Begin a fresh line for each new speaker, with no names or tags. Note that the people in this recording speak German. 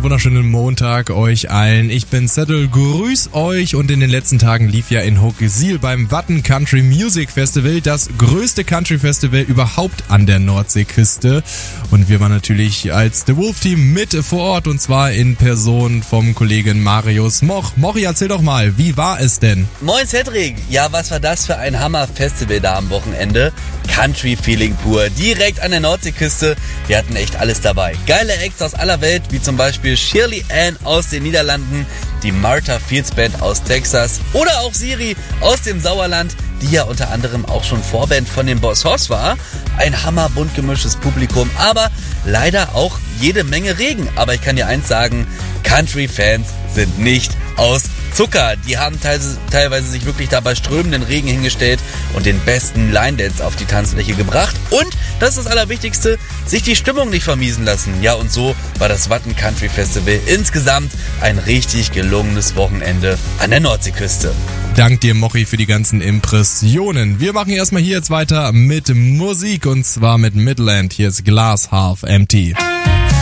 wunderschönen Montag euch allen. Ich bin Zettel, grüß euch und in den letzten Tagen lief ja in Hoogezeel beim Watten Country Music Festival das größte Country Festival überhaupt an der Nordseeküste. Und wir waren natürlich als The Wolf Team mit vor Ort und zwar in Person vom Kollegen Marius Moch. Mochi, erzähl doch mal, wie war es denn?
Moin Cedric, ja, was war das für ein Hammer-Festival da am Wochenende? Country-Feeling pur, direkt an der Nordseeküste. Wir hatten echt alles dabei. Geile Acts aus aller Welt, wie zum Beispiel Shirley Ann aus den Niederlanden, die Martha Fields Band aus Texas oder auch Siri aus dem Sauerland, die ja unter anderem auch schon Vorband von dem Boss Hoss war. Ein hammerbunt gemischtes Publikum, aber leider auch jede Menge Regen. Aber ich kann dir eins sagen, Country-Fans sind nicht aus Zucker. Die haben teilweise sich wirklich da bei strömenden Regen hingestellt und den besten Line-Dance auf die Tanzfläche gebracht. Und, das ist das Allerwichtigste, sich die Stimmung nicht vermiesen lassen. Ja, und so war das Watten Country Festival insgesamt ein richtig gelungenes Wochenende an der Nordseeküste.
Dank dir, Mochi, für die ganzen Impressionen. Wir machen erstmal hier jetzt weiter mit Musik und zwar mit Midland. Hier ist Glass Half Empty.